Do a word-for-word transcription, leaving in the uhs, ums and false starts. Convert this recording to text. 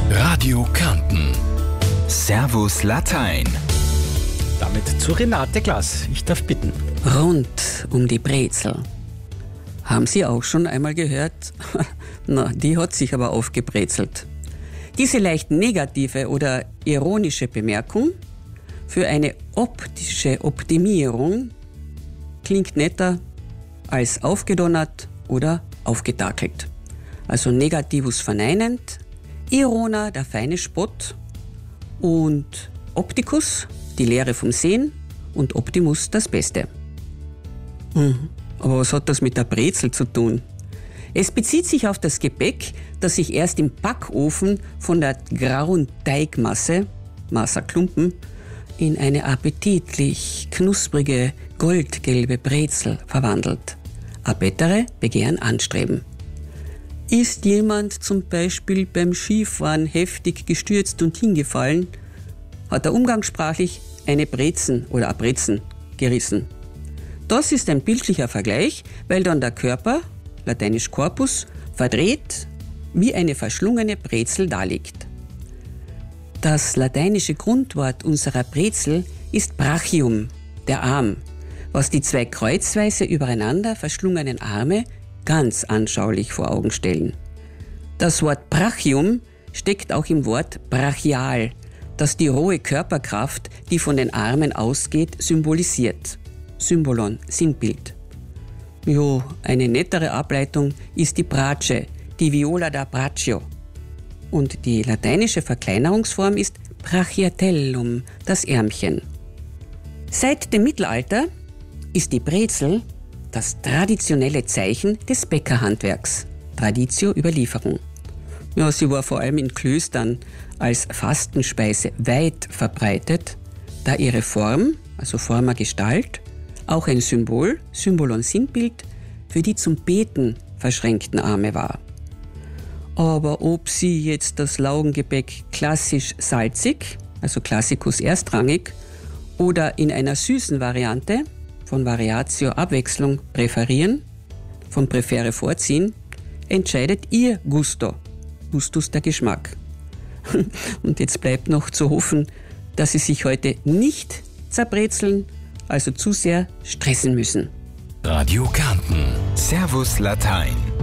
Radio Kärnten. Servus Latein. Damit zu Renate Glas. Ich darf bitten. Rund um die Brezel. Haben Sie auch schon einmal gehört? Na, die hat sich aber aufgebrezelt. Diese leicht negative oder ironische Bemerkung für eine optische Optimierung klingt netter als aufgedonnert oder aufgetakelt. Also Negativus verneinend, Irona der feine Spott und Opticus die Lehre vom Sehen und Optimus das Beste. Mhm. Aber was hat das mit der Brezel zu tun? Es bezieht sich auf das Gebäck, das sich erst im Backofen von der grauen Teigmasse, Massa Klumpen, in eine appetitlich knusprige, goldgelbe Brezel verwandelt. Abetere Begehren anstreben. Ist jemand zum Beispiel beim Skifahren heftig gestürzt und hingefallen, hat er umgangssprachlich eine Brezen oder ein Brezen gerissen. Das ist ein bildlicher Vergleich, weil dann der Körper, lateinisch Corpus, verdreht wie eine verschlungene Brezel daliegt. Das lateinische Grundwort unserer Brezel ist brachium, der Arm, was die zwei kreuzweise übereinander verschlungenen Arme ganz anschaulich vor Augen stellen. Das Wort brachium steckt auch im Wort brachial, das die rohe Körperkraft, die von den Armen ausgeht, symbolisiert. Symbolon, Sinnbild. Jo, eine nettere Ableitung ist die Brace, die Viola da Braccio. Und die lateinische Verkleinerungsform ist brachiatellum, das Ärmchen. Seit dem Mittelalter ist die Brezel das traditionelle Zeichen des Bäckerhandwerks. Traditio Überlieferung. Ja, sie war vor allem in Klöstern als Fastenspeise weit verbreitet, da ihre Form, also Forma Gestalt, auch ein Symbol, Symbolon Sinnbild, für die zum Beten verschränkten Arme war. Aber ob sie jetzt das Laugengebäck klassisch salzig, also Classicus erstrangig, oder in einer süßen Variante, von Variatio Abwechslung präferieren, von Präfere vorziehen, entscheidet ihr Gusto, Gustus der Geschmack. Und jetzt bleibt noch zu hoffen, dass sie sich heute nicht zerbrezeln, also zu sehr stressen müssen. Radio Kärnten. Servus Latein.